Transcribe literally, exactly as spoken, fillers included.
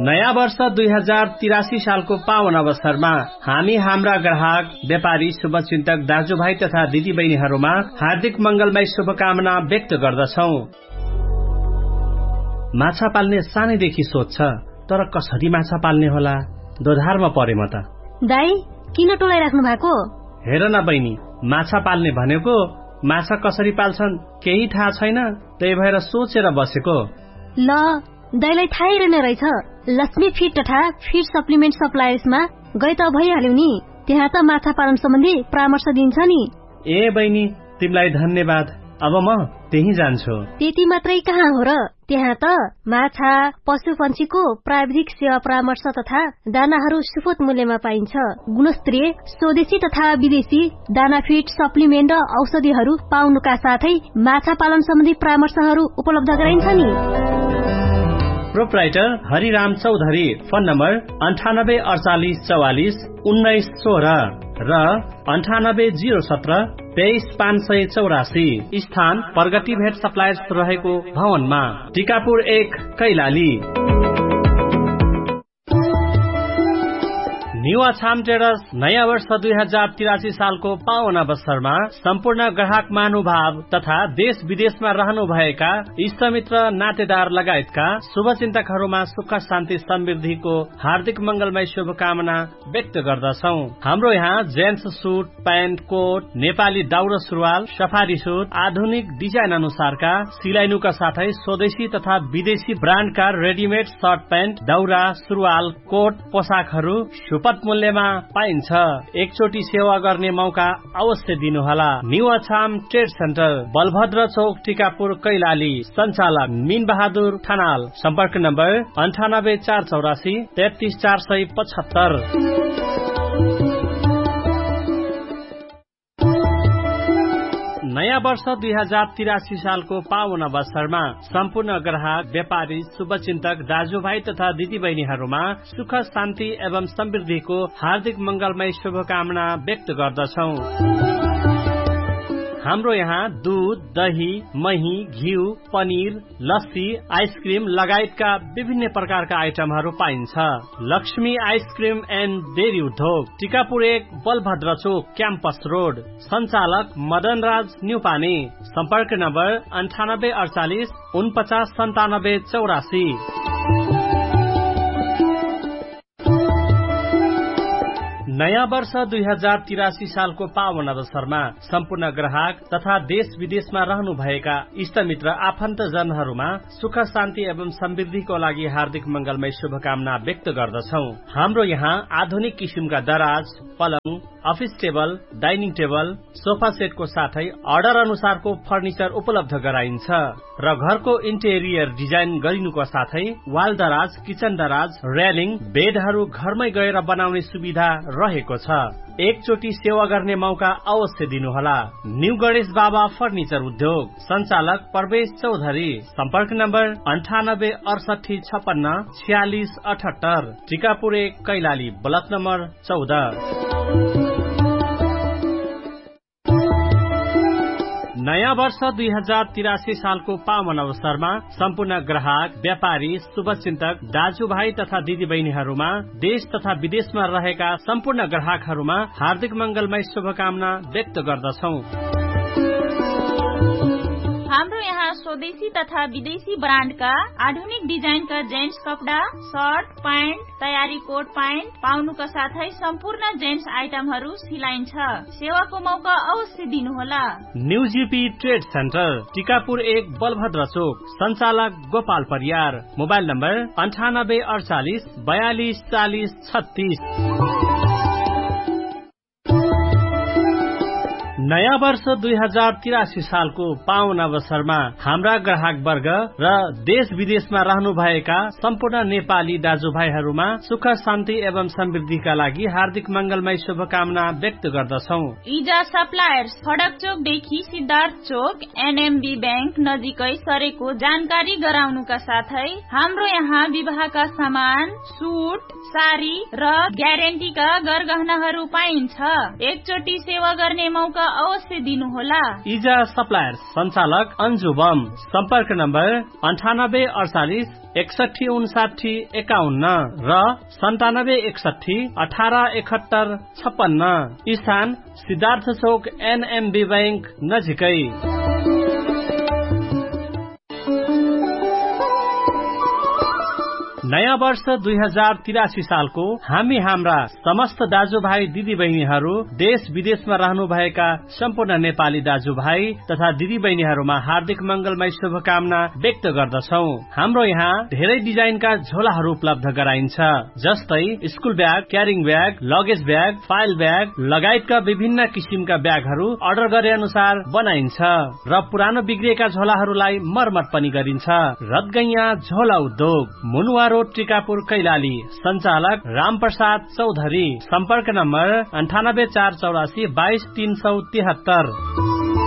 नयाँ वर्ष दुई हजार तिरासी सालको पावन अवसरमा हामी हाम्रा ग्राहक, व्यापारी, शुभचिन्तक दाजुभाइ तथा दिदी बहिनीहरूमा हार्दिक मंगलमय शुभकामना व्यक्त गर्दछौ। माछा पाल्ने सानैदेखि सोच छ, तर कसरी माछा पाल्ने होला? दोधारमा परे म त। दाइ, किन टोलाइराख्नु भएको? हेर न बहिनी, माछा पाल्ने भनेको माछा कसरी पाल्छन् केही थाहा छैन, त्यही भएर सोचेर बसेको। ल, दाइलाई थाहै रहेन रहेछ। लक्ष्मी फिड तथा फिड सप्लिमेन्ट सप्लायर्समा गए त भइहाल्यो नि, त्यहाँ त माछा पालन सम्बन्धी परामर्श दिन्छ नि। ए बहिनी, तिमीलाई धन्यवाद। अब म त्यही जान्छु। त्यति मात्रै कहाँ हो र, त्यहाँ त माछा, पशु पन्छीको प्राविधिक सेवा परामर्श तथा दानाहरू सुपथ मूल्यमा पाइन्छ। गुणस्तरीय स्वदेशी तथा विदेशी दाना फिड सप्लिमेन्ट र औषधिहरू पाउनुका साथै माछा पालन सम्बन्धी परामर्शहरू उपलब्ध गराइन्छ नि। Proprietor Hariram Chaudhary, phone number अन्ठानब्बे अडचालिस चौवालिस उन्नाइस सोह्र र अन्ठानब्बे जीरो सत्र तेइस पाँच सय चौरासी। स्थान प्रगति भेट सप्लायर्स रहेको भवनमा, टिकापुर एक, कैलाली। न्यू अछाम ट्रेडर्स नयाँ वर्ष दुई हजार तिरासी सालको पावन अवसरमा सम्पूर्ण ग्राहक महानुभाव तथा देश विदेशमा रहनु भएका इष्टमित्र नातेदार लगायतका शुभचिन्तकहरूमा सुख शान्ति समृद्धिको हार्दिक मंगलमय शुभकामना व्यक्त गर्दछौ। हाम्रो यहाँ gents suit, pant, coat, Nepali दाउरा सुरुवाल, सफारी सुट, आधुनिक डिजाइन अनुसारका सिलाइनुका साथै स्वदेशी तथा विदेशी ब्रान्डका रेडिमेड सर्ट प्यान्ट, दाउरा सुरुवाल, कोट, पोसाकहरू सुपथ मूल्यमा पाइन्छ। एकचोटि सेवा गर्ने मौका अवश्य दिनुहोला। New Achham trade centre, Balbhadra चौक, टिकापुर, कैलाली। सञ्चालक मीन बहादुर ठनाल। सम्पर्क नम्बर अन्ठानब्बे चार चौरासी तेत्तीस चार सय पचहत्तर। नयाँ वर्ष दुई हजार तिरासी सालको पावन अवसरमा सम्पूर्ण ग्राहक, व्यापारी, शुभचिन्तक दाजुभाइ तथा दिदी बहिनीहरूमा सुख शान्ति एवं समृद्धिको हार्दिक मंगलमय शुभकामना व्यक्त गर्दछौ। हाम्रो यहाँ दूध, दही, मही, घिउ, पनिर, लस्सी, आइसक्रिम लगायतका विभिन्न प्रकारका आइटमहरू पाइन्छ। लक्ष्मी आइसक्रिम एन्ड डेरी उद्योग, टिकापुर एक, बलभद्र चोक, क्याम्पस रोड। सञ्चालक मदन राज न्युपाने। सम्पर्क नम्बर अन्ठानब्बे अडचालिस उनपचास सन्तानब्बे चौरासी। नयाँ वर्ष दुई हजार तिरासी सालको पावन अवसरमा सम्पूर्ण ग्राहक तथा देश विदेशमा रहनु भएका इष्टमित्र आफन्तजनहरूमा सुख शान्ति एवं समृद्धिको लागि हार्दिक मंगलमय शुभकामना व्यक्त गर्दछौ। हाम्रो यहाँ आधुनिक किसिमका दराज, पलङ, office table, dining table, sofa सेटको साथै अर्डर अनुसारको फर्निचर उपलब्ध गराइन्छ र घरको इन्टेरियर डिजाइन गरिनुको साथै वाल दराज, किचन दराज, रेलिङ, बेडहरू घरमै गएर बनाउने सुविधा रहेको छ। एकचोटि सेवा गर्ने मौका अवश्य दिनुहोला। न्यू गणेश बाबा फर्निचर उद्योग, सञ्चालक प्रवेश चौधरी। सम्पर्क नम्बर अन्ठानब्बे अडसठी छपन्न छयालिस अठहत्तर। टिकापुर एक, कैलाली। ब्लक नम्बर चौध। नयाँ वर्ष दुई हजार तिरासी सालको पावन अवसरमा सम्पूर्ण ग्राहक, व्यापारी, शुभचिन्तक दाजुभाइ तथा दिदी बहिनीहरूमा देश तथा विदेशमा रहेका सम्पूर्ण ग्राहकहरूमा हार्दिक मंगलमय शुभकामना व्यक्त गर्दछौ। हाम्रो यहाँ स्वदेशी तथा विदेशी ब्रान्डका आधुनिक डिजाइनका जेन्ट्स कपडा, सर्ट, प्यान्ट, तयारी कोट प्यान्ट पाउनुका साथै सम्पूर्ण जेन्ट्स आइटमहरू सिलाइन्छ। सेवाको मौका अवश्य दिनुहोला। New GP trade centre, Tikapur एक, बलभद्र चोक। सञ्चालक गोपाल परियार। मोबाइल नम्बर अन्ठानब्बे अडचालिस बयालिस चालिस छत्तीस। नयाँ वर्ष दुई हजार तिरासी सालको पावन अवसरमा हाम्रा ग्राहक वर्ग र देश विदेशमा रहनु भएका सम्पूर्ण नेपाली दाजुभाइहरूमा सुख शान्ति एवं समृद्धिका लागि हार्दिक मंगलमय शुभकामना व्यक्त गर्दछौ। इजा सप्लायर्स, फडक चोकदेखि सिद्धार्थ चोक, एनएमबी ब्याङ्क नजिकै सरेको जानकारी गराउनुका साथै हाम्रो यहाँ विवाहका सामान, सुट, सारी र ग्यारेन्टीका गरगहनाहरू पाइन्छ। एकचोटि सेवा गर्ने मौका अवश्य दिनुहोला। इजा सप्लायर्स सञ्चालक अन्जु बम। सम्पर्क नम्बर अन्ठानब्बे अडचालिस एकसठी उन्साठी एकाउन्न र सन्तानब्बे एकसठी अठार एकहत्तर छप्पन्न। स्थान सिद्धार्थ चौक एनएमबी बैंक नजिकै। नयाँ वर्ष दुई हजार तिरासी सालको हामी हाम्रा समस्त दाजुभाइ दिदी बहिनीहरू देश विदेशमा रहनुभएका सम्पूर्ण नेपाली दाजुभाइ तथा दिदी बहिनीहरूमा हार्दिक मंगलमय शुभकामना व्यक्त गर्दछौ। हाम्रो यहाँ धेरै डिजाइनका झोलाहरू उपलब्ध गराइन्छ, जस्तै school bag, carrying bag, luggage bag, file bag लगायतका विभिन्न किसिमका ब्यागहरू अर्डर गरे अनुसार बनाइन्छ र पुरानो बिग्रिएका झोलाहरूलाई मर्मत पनि गरिन्छ। रदगैया झोला उद्योग, मुनुवा रोड, टिकापुर, कैलाली। सञ्चालक रामप्रसाद चौधरी। सम्पर्क नम्बर अन्ठानब्बे चार चौरासी बाइस तीन सौ तिहत्तर।